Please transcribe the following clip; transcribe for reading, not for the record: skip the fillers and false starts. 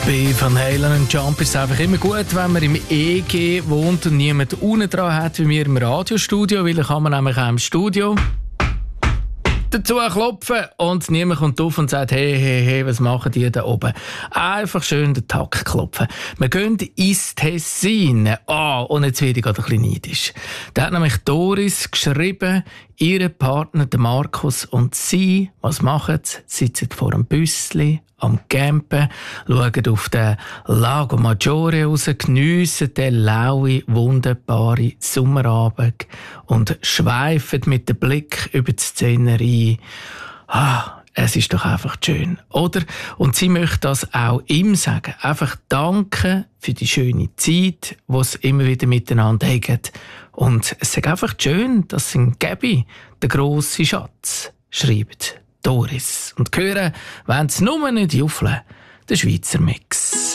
Bei Van Halen und Jump ist es einfach immer gut, wenn man im EG wohnt und niemand unten dran hat, wie wir im Radiostudio, weil dann kann man nämlich auch im Studio dazu klopfen und niemand kommt auf und sagt, hey, was machen die da oben? Einfach schön den Takt klopfen. Wir gehen ins Tessin. Und jetzt werde ich gerade ein bisschen neidisch. Da hat nämlich Doris geschrieben, ihr Partner, der Markus und sie, was machen sie? Sitzen vor einem Büssli am Campen, schauen auf den Lago Maggiore raus, geniessen den lauen, wunderbaren Sommerabend und schweifen mit dem Blick über die Szenerie. Es ist doch einfach schön, oder? Und sie möchte das auch ihm sagen. Einfach danken für die schöne Zeit, die sie immer wieder miteinander haben. Und es ist einfach schön, dass sie Gabi, der grosse Schatz, schreibt Doris. Und hören, wenn es nur nicht juffeln, der Schweizer Mix.